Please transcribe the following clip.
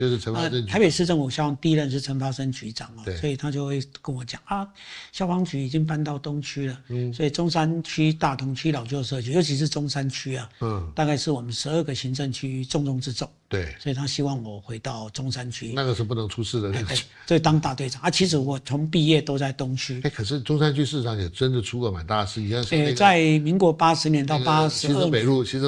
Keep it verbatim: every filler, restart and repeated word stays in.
就是陈发生局长、 呃。台北市政府消防第一任是陈发生局长嘛， 对， 所以他就会跟我讲啊，消防局已经搬到东区了，嗯，所以中山区、大同区、老旧社区，尤其是中山区啊，嗯，大概是我们十二个行政区重中之重。对，所以他希望我回到中山区， 那个是不能出事的那个区， 对，当大队长啊。其实我从毕业都在东区。 哎，可是中山区事实上也真的出过蛮大的事，像是那个， 在民国八十年到八十二年， 其实北路，其实。